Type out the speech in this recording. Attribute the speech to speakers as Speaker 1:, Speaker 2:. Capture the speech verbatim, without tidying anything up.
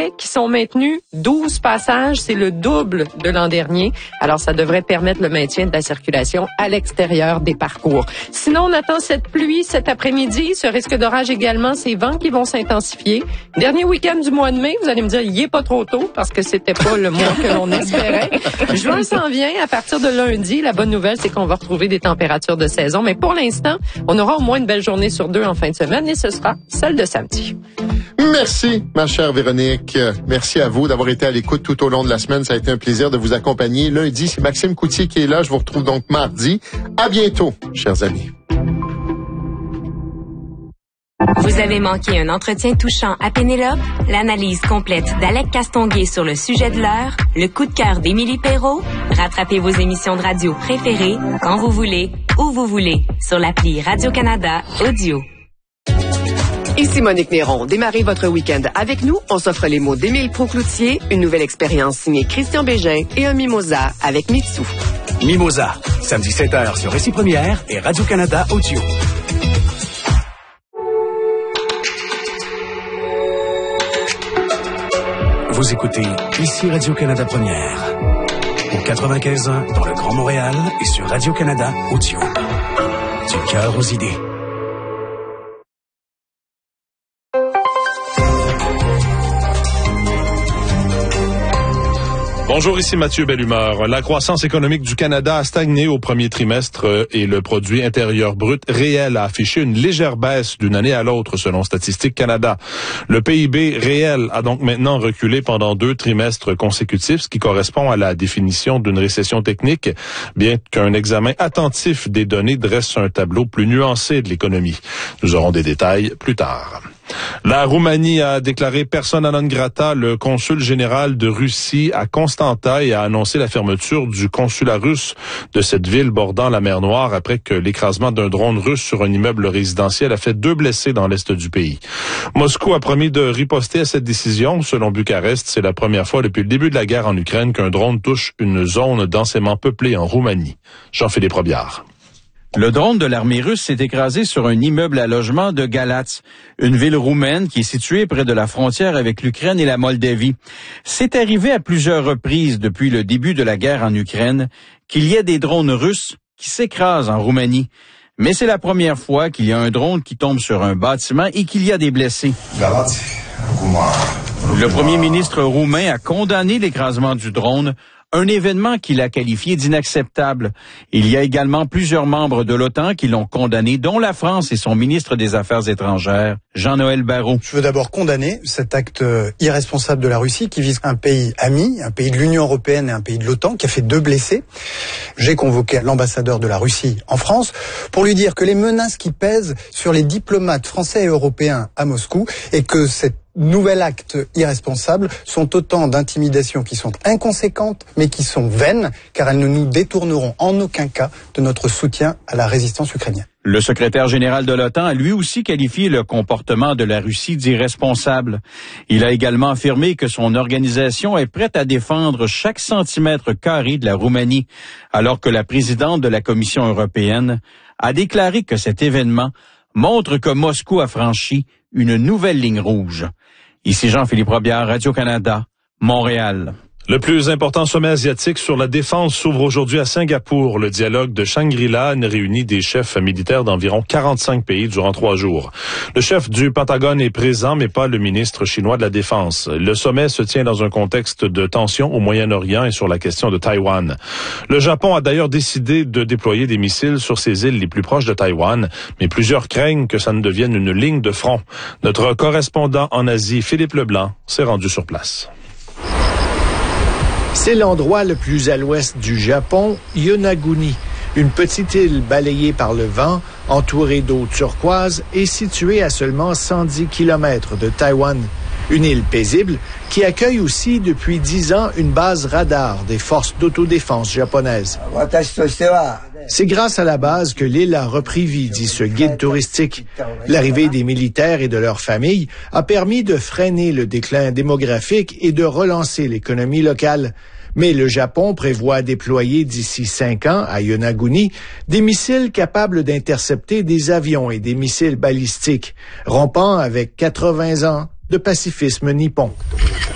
Speaker 1: arrêts qui sont maintenus, douze passages, c'est le double de l'an dernier. Alors, ça devrait permettre le maintien de la circulation à l'extérieur des parcours. Sinon, on attend cette pluie cet après-midi, ce risque d'orage également, ces vents qui vont s'intensifier. Dernier week-end du mois de mai, vous allez me dire, il est pas trop tôt parce que c'était pas le mois que l'on espérait. Juin s'en vient à partir de lundi. La bonne nouvelle, c'est qu'on va retrouver des températures de saison. Mais pour l'instant, on aura au moins une belle journée sur deux en fin de semaine et ce sera celle de samedi.
Speaker 2: Merci, ma chère Véronique. Merci à vous d'avoir été à l'écoute tout au long de la semaine. Ça a été un plaisir de vous accompagner. Lundi, c'est Maxime Coutier qui est là. Je vous retrouve donc mardi. À bientôt, chers amis.
Speaker 3: Vous avez manqué un entretien touchant à Pénélope? L'analyse complète d'Alec Castonguay sur le sujet de l'heure? Le coup de cœur d'Émilie Perrault? Rattrapez vos émissions de radio préférées quand vous voulez, où vous voulez, sur l'appli Radio-Canada Audio.
Speaker 4: Ici Monique Néron. Démarrez votre week-end avec nous. On s'offre les mots d'Émile Proucloutier, une nouvelle expérience signée Christian Bégin et un mimosa avec Mitsu.
Speaker 5: Mimosa, samedi sept heures sur Récit Première et Radio-Canada Audio. Vous écoutez ici Radio-Canada Première. Au quatre-vingt-quinze ans dans le Grand Montréal et sur Radio-Canada Audio. Du cœur aux idées.
Speaker 6: Bonjour, ici Mathieu Bellumeur. La croissance économique du Canada a stagné au premier trimestre et le produit intérieur brut réel a affiché une légère baisse d'une année à l'autre selon Statistique Canada. Le P I B réel a donc maintenant reculé pendant deux trimestres consécutifs, ce qui correspond à la définition d'une récession technique, bien qu'un examen attentif des données dresse un tableau plus nuancé de l'économie. Nous aurons des détails plus tard. La Roumanie a déclaré persona non grata le consul général de Russie à Constanta et a annoncé la fermeture du consulat russe de cette ville bordant la mer Noire après que l'écrasement d'un drone russe sur un immeuble résidentiel a fait deux blessés dans l'est du pays. Moscou a promis de riposter à cette décision. Selon Bucarest, c'est la première fois depuis le début de la guerre en Ukraine qu'un drone touche une zone densément peuplée en Roumanie. Jean-Philippe Robillard.
Speaker 7: Le drone de l'armée russe s'est écrasé sur un immeuble à logement de Galatz, une ville roumaine qui est située près de la frontière avec l'Ukraine et la Moldavie. C'est arrivé à plusieurs reprises depuis le début de la guerre en Ukraine qu'il y ait des drones russes qui s'écrasent en Roumanie. Mais c'est la première fois qu'il y a un drone qui tombe sur un bâtiment et qu'il y a des blessés. Le premier ministre roumain a condamné l'écrasement du drone, un événement qu'il a qualifié d'inacceptable. Il y a également plusieurs membres de l'OTAN qui l'ont condamné, dont la France et son ministre des Affaires étrangères, Jean-Noël Barrot.
Speaker 8: Je veux d'abord condamner cet acte irresponsable de la Russie qui vise un pays ami, un pays de l'Union européenne et un pays de l'OTAN, qui a fait deux blessés. J'ai convoqué l'ambassadeur de la Russie en France pour lui dire que les menaces qui pèsent sur les diplomates français et européens à Moscou et que cette nouvel acte irresponsable sont autant d'intimidations qui sont inconséquentes mais qui sont vaines car elles ne nous détourneront en aucun cas de notre soutien à la résistance ukrainienne.
Speaker 7: Le secrétaire général de l'OTAN a lui aussi qualifié le comportement de la Russie d'irresponsable. Il a également affirmé que son organisation est prête à défendre chaque centimètre carré de la Roumanie, alors que la présidente de la Commission européenne a déclaré que cet événement montre que Moscou a franchi une nouvelle ligne rouge. Ici Jean-Philippe Robillard, Radio-Canada, Montréal.
Speaker 6: Le plus important sommet asiatique sur la défense s'ouvre aujourd'hui à Singapour. Le dialogue de Shangri-La réunit des chefs militaires d'environ quarante-cinq pays durant trois jours. Le chef du Pentagone est présent, mais pas le ministre chinois de la Défense. Le sommet se tient dans un contexte de tension au Moyen-Orient et sur la question de Taïwan. Le Japon a d'ailleurs décidé de déployer des missiles sur ses îles les plus proches de Taïwan, mais plusieurs craignent que ça ne devienne une ligne de front. Notre correspondant en Asie, Philippe Leblanc, s'est rendu sur place.
Speaker 9: C'est l'endroit le plus à l'ouest du Japon, Yonaguni, une petite île balayée par le vent, entourée d'eau turquoise et située à seulement cent dix kilomètres de Taïwan. Une île paisible qui accueille aussi depuis dix ans une base radar des forces d'autodéfense japonaises. C'est grâce à la base que l'île a repris vie, dit ce guide touristique. L'arrivée des militaires et de leurs familles a permis de freiner le déclin démographique et de relancer l'économie locale. Mais le Japon prévoit déployer d'ici cinq ans à Yonaguni des missiles capables d'intercepter des avions et des missiles balistiques, rompant avec quatre-vingts ans de pacifisme nippon.